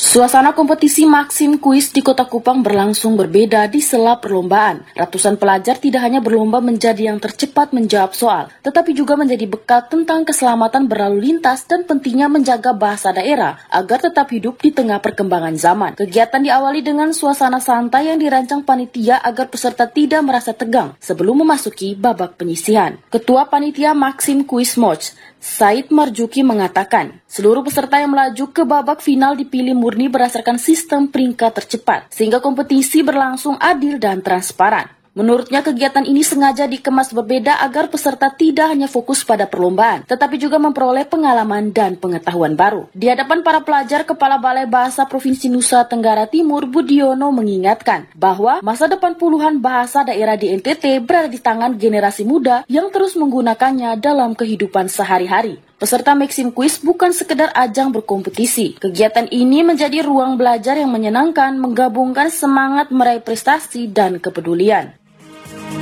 Suasana kompetisi Maxim Quiz di Kota Kupang berlangsung berbeda di sela perlombaan. Ratusan pelajar tidak hanya berlomba menjadi yang tercepat menjawab soal, tetapi juga menjadi bekal tentang keselamatan berlalu lintas dan pentingnya menjaga bahasa daerah agar tetap hidup di tengah perkembangan zaman. Kegiatan diawali dengan suasana santai yang dirancang panitia agar peserta tidak merasa tegang sebelum memasuki babak penyisihan. Ketua Panitia Maxim Quiz Moch, Said Marjuki mengatakan, seluruh peserta yang melaju ke babak final dipilih murni berdasarkan sistem peringkat tercepat, sehingga kompetisi berlangsung adil dan transparan. Menurutnya kegiatan ini sengaja dikemas berbeda agar peserta tidak hanya fokus pada perlombaan, tetapi juga memperoleh pengalaman dan pengetahuan baru. Di hadapan para pelajar, Kepala Balai Bahasa Provinsi Nusa Tenggara Timur Budiono mengingatkan bahwa masa depan puluhan bahasa daerah di NTT berada di tangan generasi muda yang terus menggunakannya dalam kehidupan sehari-hari. Peserta Maxim Quiz bukan sekedar ajang berkompetisi. Kegiatan ini menjadi ruang belajar yang menyenangkan, menggabungkan semangat meraih prestasi dan kepedulian.